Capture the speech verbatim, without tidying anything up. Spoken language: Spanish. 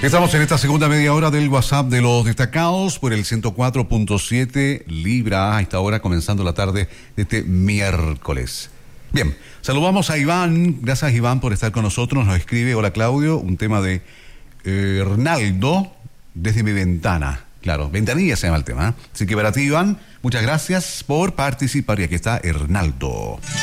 Estamos en esta segunda media hora del WhatsApp de los destacados por el ciento cuatro punto siete Libra, a esta hora comenzando la tarde de este miércoles. Bien, saludamos a Iván. Gracias, Iván, por estar con nosotros. Nos escribe: hola, Claudio, un tema de eh, Hernaldo desde mi ventana. Claro, ventanilla se llama el tema, ¿eh? Así que para ti, Iván, muchas gracias por participar. Y aquí está Hernaldo.